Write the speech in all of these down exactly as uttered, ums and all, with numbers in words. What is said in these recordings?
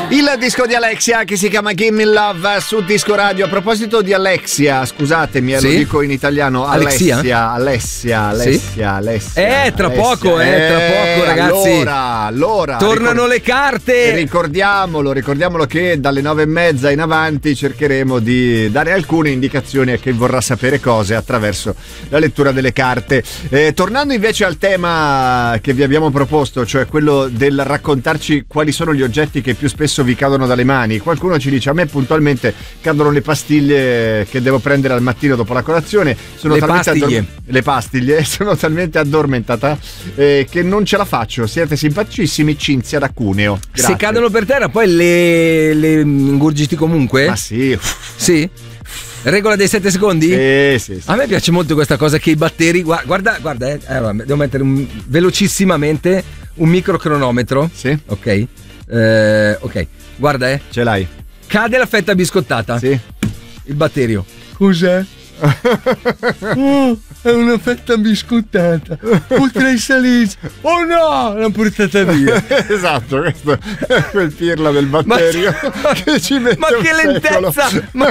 Il disco di Alexia che si chiama Gimme Love su Disco Radio. A proposito di Alexia, scusatemi, eh, sì? lo dico in italiano. Alexia, Alessia, Alessia, Alessia, sì? Alessia. Eh, tra Alessia. poco, eh, tra poco, ragazzi. Allora, allora. Tornano ricord- le carte. Ricordiamolo, ricordiamolo che dalle nove e mezza in avanti cercheremo di dare alcune indicazioni a chi vorrà sapere cose attraverso la lettura delle carte. Eh, tornando invece al tema che vi abbiamo proposto, cioè quello del raccontarci quali sono gli oggetti che più spesso vi cadono dalle mani. Qualcuno ci dice: a me puntualmente cadono le pastiglie che devo prendere al mattino dopo la colazione. Sono le talmente pastiglie addor- le pastiglie sono talmente addormentata eh, che non ce la faccio. Siete simpaticissimi, Cinzia da Cuneo. Grazie. Se cadono per terra poi le, le ingurgiti comunque? Ma sì. Sì? Regola dei sette secondi? Sì, sì, sì. A me piace molto questa cosa che i batteri. Guarda, guarda, eh, allora, devo mettere un, velocissimamente un microcronometro. Sì. Ok. Eh, ok. Guarda, eh. Ce l'hai. Cade la fetta biscottata. Sì. Il batterio. Cos'è? Oh, è una fetta biscottata. Potrei salire. Oh no, l'hanno portata via. Esatto, questo è quel pirla del batterio ma, che ci mette ma un che secolo. lentezza. Ma,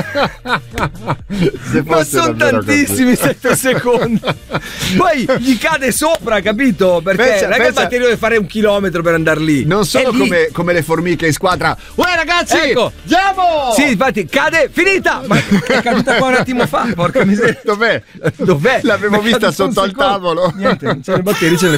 ma sono tantissimi sette secondi. Poi gli cade sopra, capito? Perché pensa, non è che pensa, il batterio deve fare un chilometro per andare lì. Non sono lì. come, come le formiche in squadra. Uè ragazzi, ecco, andiamo! Sì, infatti cade, finita. Ma è caduta qua un attimo fa. Porca miseria. Dov'è? Dov'è? L'avevo vista sotto al tavolo. Niente, non c'è il batterio, c'è le